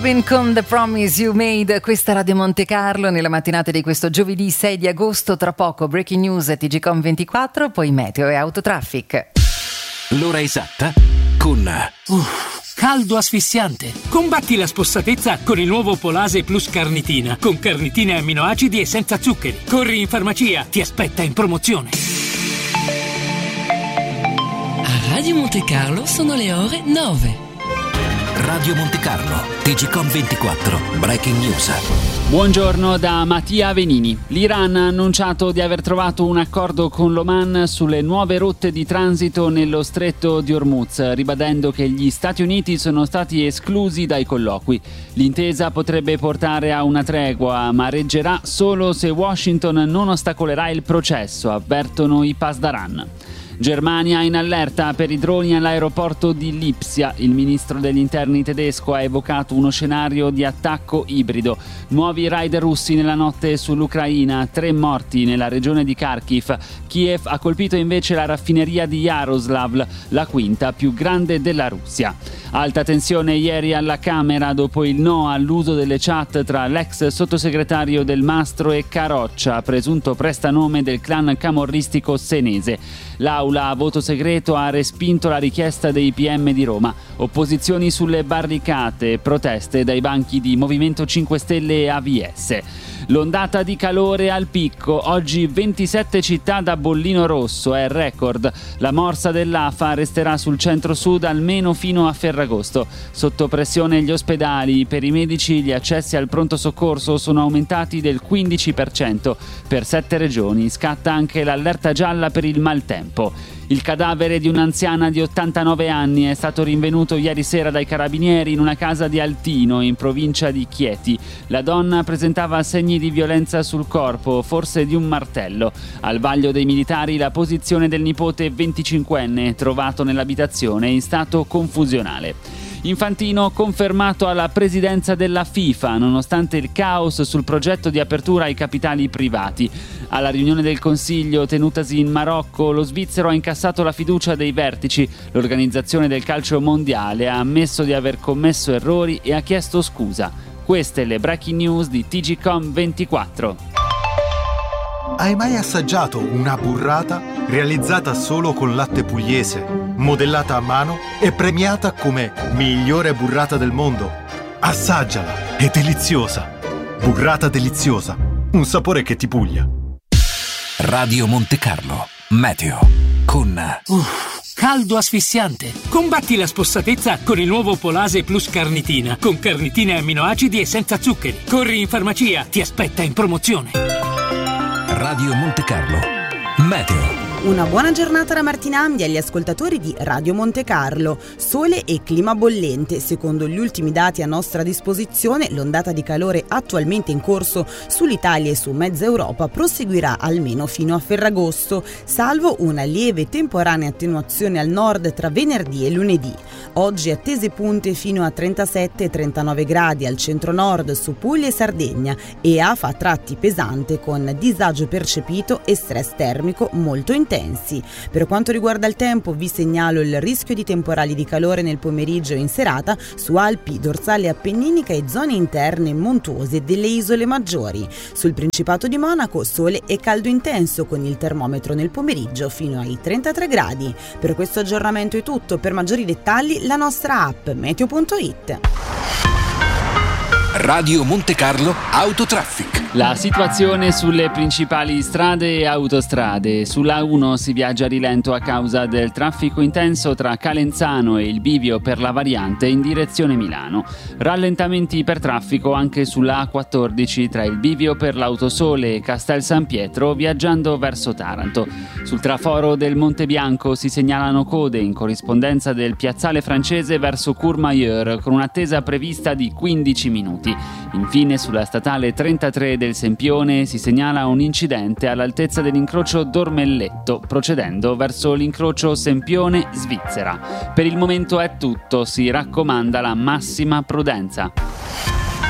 Con The Promise You Made, questa Radio Monte Carlo nella mattinata di questo giovedì 6 di agosto. Tra poco Breaking News a TGcom24, poi Meteo e Autotraffic. L'ora esatta con caldo asfissiante. Combatti la spossatezza con il nuovo Polase Plus Carnitina, con carnitine amminoacidi e senza zuccheri. Corri in farmacia, ti aspetta in promozione. A Radio Monte Carlo sono le ore 9. Radio Monte Carlo, TGcom24, Breaking News. Buongiorno da Mattia Venini. L'Iran ha annunciato di aver trovato un accordo con l'Oman sulle nuove rotte di transito nello stretto di Hormuz, ribadendo che gli Stati Uniti sono stati esclusi dai colloqui. L'intesa potrebbe portare a una tregua, ma reggerà solo se Washington non ostacolerà il processo, avvertono i Pasdaran. Germania in allerta per i droni all'aeroporto di Lipsia. Il ministro degli interni tedesco ha evocato uno scenario di attacco ibrido. Nuovi raid russi nella notte sull'Ucraina, 3 morti nella regione di Kharkiv. Kiev ha colpito invece la raffineria di Yaroslav, la quinta più grande della Russia. Alta tensione ieri alla Camera dopo il no all'uso delle chat tra l'ex sottosegretario Del Mastro e Caroccia, presunto prestanome del clan camorristico senese. L'Aula a voto segreto ha respinto la richiesta dei PM di Roma. Opposizioni sulle barricate, proteste dai banchi di Movimento 5 Stelle e AVS. L'ondata di calore al picco, oggi 27 città da bollino rosso, è record. La morsa dell'AFA resterà sul centro-sud almeno fino a Ferragosto. Sotto pressione gli ospedali, per i medici gli accessi al pronto soccorso sono aumentati del 15%. Per 7 regioni scatta anche l'allerta gialla per il maltempo. Il cadavere di un'anziana di 89 anni è stato rinvenuto ieri sera dai carabinieri in una casa di Altino, in provincia di Chieti. La donna presentava segni di violenza sul corpo, forse di un martello. Al vaglio dei militari la posizione del nipote 25enne, trovato nell'abitazione in stato confusionale. Infantino confermato alla presidenza della FIFA, nonostante il caos sul progetto di apertura ai capitali privati. Alla riunione del Consiglio tenutasi in Marocco, lo svizzero ha incassato la fiducia dei vertici. L'organizzazione del calcio mondiale ha ammesso di aver commesso errori e ha chiesto scusa. Queste le breaking news di TGcom24. Hai mai assaggiato una burrata realizzata solo con latte pugliese, modellata a mano e premiata come migliore burrata del mondo? Assaggiala, è deliziosa. Burrata deliziosa, un sapore che ti puglia. Radio Monte Carlo, Meteo con Caldo asfissiante. Combatti la spossatezza con il nuovo Polase Plus Carnitina, con carnitine amminoacidi e senza zuccheri. Corri in farmacia, ti aspetta in promozione. Radio Monte Carlo, Meteo. Una buona giornata da Martina Amdi agli ascoltatori di Radio Monte Carlo. Sole e clima bollente. Secondo gli ultimi dati a nostra disposizione, l'ondata di calore attualmente in corso sull'Italia e su mezza Europa proseguirà almeno fino a Ferragosto, salvo una lieve temporanea attenuazione al nord tra venerdì e lunedì. Oggi attese punte fino a 37-39 gradi al centro-nord su Puglia e Sardegna e afa a tratti pesante con disagio percepito e stress termico molto intensi. Per quanto riguarda il tempo, vi segnalo il rischio di temporali di calore nel pomeriggio e in serata su Alpi, dorsale appenninica e zone interne montuose delle isole maggiori. Sul Principato di Monaco sole e caldo intenso con il termometro nel pomeriggio fino ai 33 gradi. Per questo aggiornamento è tutto. Per maggiori dettagli la nostra app meteo.it. Radio Monte Carlo Autotraffic. La situazione sulle principali strade e autostrade. Sulla A1 si viaggia a rilento a causa del traffico intenso tra Calenzano e il bivio per la variante in direzione Milano. Rallentamenti per traffico anche sulla A14 tra il bivio per l'Autosole e Castel San Pietro viaggiando verso Taranto. Sul traforo del Monte Bianco si segnalano code in corrispondenza del piazzale francese verso Courmayeur con un'attesa prevista di 15 minuti. Infine sulla statale 33 del Sempione si segnala un incidente all'altezza dell'incrocio Dormelletto, procedendo verso l'incrocio Sempione-Svizzera. Per il momento è tutto, si raccomanda la massima prudenza.